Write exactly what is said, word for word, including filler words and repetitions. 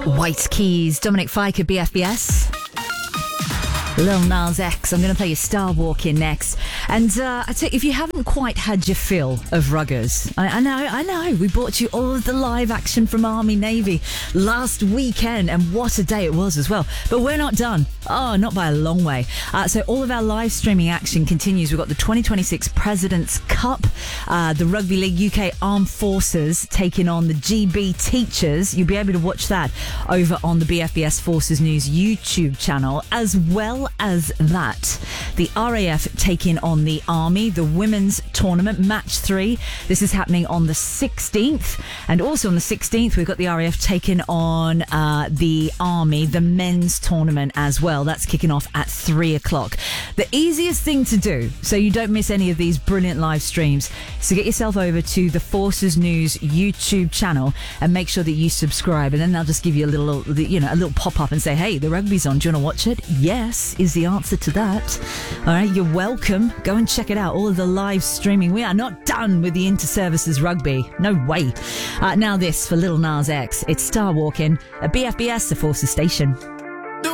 White Keys, Dominic Fike at B F B S. Lil Nas X. I'm going to play you Star Walking next. And uh, I tell you, if you haven't quite had your fill of ruggers, I, I know, I know, we brought you all of the live action from Army Navy last weekend, and what a day it was as well. But we're not done. Oh, not by a long way. Uh, so all of our live streaming action continues. We've got the twenty twenty-six President's Cup, uh, the Rugby League U K Armed Forces taking on the G B Teachers. You'll be able to watch that over on the B F B S Forces News YouTube channel, as well as that, the R A F taking on the Army, the women's tournament, match three. This is happening on the sixteenth. And also on the sixteenth, we've got the R A F taking on uh, the Army, the men's tournament as well. That's kicking off at three o'clock. The easiest thing to do, so you don't miss any of these brilliant live streams, is to get yourself over to the Forces News YouTube channel and make sure that you subscribe. And then they'll just give you a little, you know, a little pop-up and say, hey, the rugby's on. Do you want to watch it? Yes, is the answer to that. All right, you're welcome. Go and check it out. All of the live streaming. We are not done with the Inter-Services Rugby. No way. Uh, now this for Lil Nas X. It's Star Walking at B F B S, the Forces Station.